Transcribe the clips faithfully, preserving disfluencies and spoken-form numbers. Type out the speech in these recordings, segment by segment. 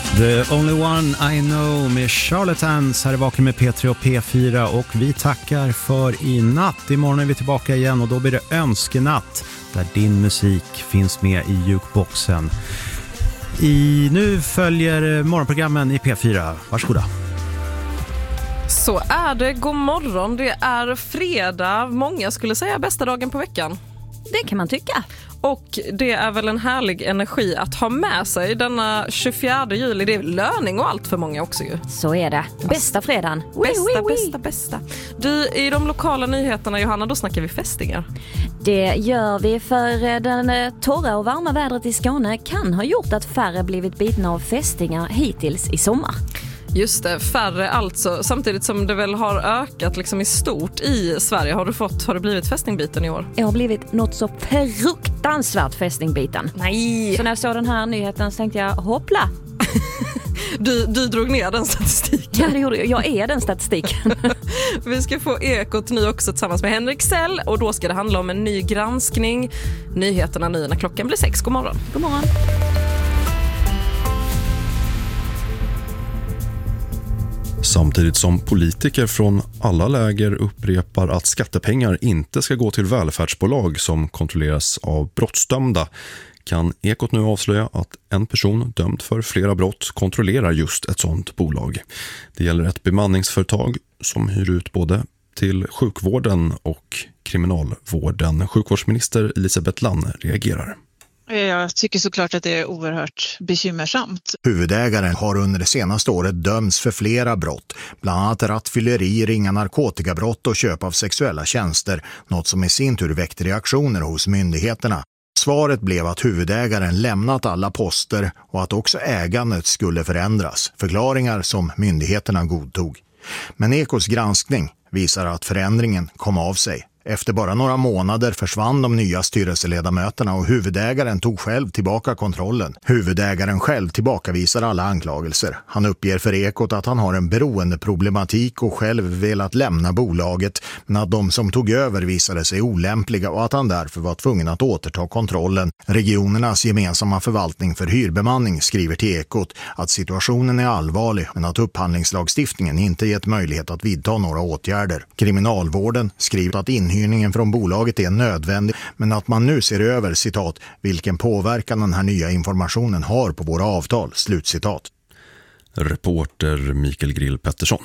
The Only One I Know med Charlatans här i Vaken med P tre och P fyra, och vi tackar för i natt. Imorgon är vi tillbaka igen och då blir det önskenatt där din musik finns med i jukeboxen. I, nu följer morgonprogrammen i P fyra. Varsågoda. Så är det, god morgon. Det är fredag. Många skulle säga bästa dagen på veckan. Det kan man tycka. Och det är väl en härlig energi att ha med sig denna tjugofjärde juli. Det är löning och allt för många också ju. Så är det. Bästa fredagen. Bästa, oui, oui, oui. bästa, bästa. Du, i de lokala nyheterna, Johanna, då snackar vi fästingar. Det gör vi, för den torra och varma vädret i Skåne kan ha gjort att färre blivit bitna av fästingar hittills i sommar. Just det, färre alltså. Samtidigt som det väl har ökat liksom i stort i Sverige. Har du fått, har du blivit fästingbiten i år? Jag har blivit något så fruktansvärt fästingbiten. Nej! Så när jag såg den här nyheten så tänkte jag, hoppla! Du, du drog ner den statistiken. Ja, det gjorde jag. Jag är den statistiken. Vi ska få Ekot nu också tillsammans med Henrik Sell. Och då ska det handla om en ny granskning. Nyheterna nu när klockan blir sex. God morgon. God morgon. Samtidigt som politiker från alla läger upprepar att skattepengar inte ska gå till välfärdsbolag som kontrolleras av brottsdömda, kan Ekot nu avslöja att en person dömd för flera brott kontrollerar just ett sådant bolag. Det gäller ett bemanningsföretag som hyr ut både till sjukvården och kriminalvården. Sjukvårdsminister Elisabeth Lanne reagerar. Jag tycker såklart att det är oerhört bekymmersamt. Huvudägaren har under det senaste året dömts för flera brott, bland annat rattfylleri, ringa narkotikabrott och köp av sexuella tjänster, något som i sin tur väckte reaktioner hos myndigheterna. Svaret blev att huvudägaren lämnat alla poster och att också ägandet skulle förändras, förklaringar som myndigheterna godtog. Men Ekots granskning visar att förändringen kom av sig. Efter bara några månader försvann de nya styrelseledamöterna och huvudägaren tog själv tillbaka kontrollen. Huvudägaren själv tillbakavisar alla anklagelser. Han uppger för Ekot att han har en beroendeproblematik och själv velat lämna bolaget, men att de som tog över visade sig olämpliga och att han därför var tvungen att återta kontrollen. Regionernas gemensamma förvaltning för hyrbemanning skriver till Ekot att situationen är allvarlig, men att upphandlingslagstiftningen inte gett möjlighet att vidta några åtgärder. Kriminalvården skriver att in Inhyrningen från bolaget är nödvändig, men att man nu ser över, citat, vilken påverkan den här nya informationen har på våra avtal, slutcitat. Reporter Mikael Grill Pettersson.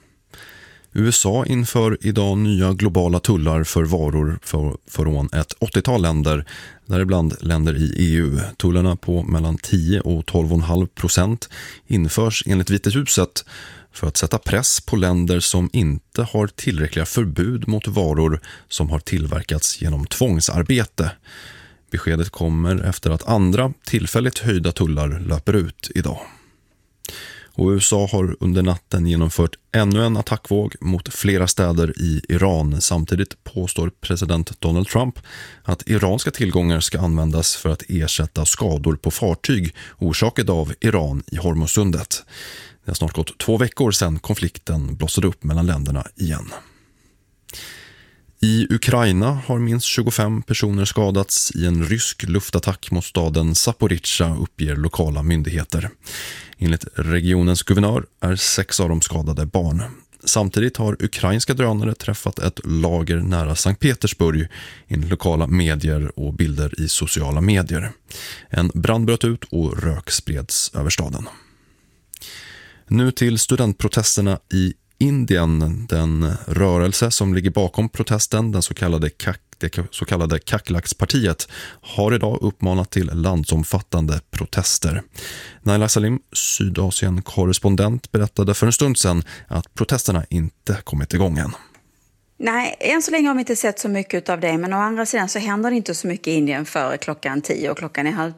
U S A inför idag nya globala tullar för varor för, från ett åttiotal länder, däribland länder i E U. Tullarna på mellan tio och tolv komma fem procent införs enligt Vita huset för att sätta press på länder som inte har tillräckliga förbud mot varor som har tillverkats genom tvångsarbete. Beskedet kommer efter att andra tillfälligt höjda tullar löper ut idag. Och U S A har under natten genomfört ännu en attackvåg mot flera städer i Iran. Samtidigt påstår president Donald Trump att iranska tillgångar ska användas för att ersätta skador på fartyg orsakade av Iran i Hormuzsundet. Det har snart gått två veckor sedan konflikten blossade upp mellan länderna igen. I Ukraina har minst tjugofem personer skadats i en rysk luftattack mot staden Zaporizjzja, uppger lokala myndigheter. Enligt regionens guvernör är sex av de skadade barn. Samtidigt har ukrainska drönare träffat ett lager nära Sankt Petersburg i lokala medier och bilder i sociala medier. En brand bröt ut och rök spreds över staden. Nu till studentprotesterna i Indien. Den rörelse som ligger bakom protesten, den så kallade Kak, det så kallade Kaklakspartiet, har idag uppmanat till landsomfattande protester. Naila Salim, Sydasien-korrespondent, berättade för en stund sedan att protesterna inte kommit igång än. Nej, än så länge har vi inte sett så mycket av det, men å andra sidan så händer det inte så mycket i Indien före klockan tio och klockan är halv